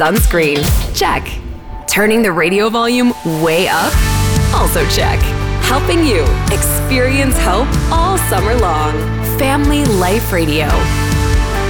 sunscreen? Check. Turning the radio volume way up? Also check. Helping you experience hope all summer long. Family Life Radio.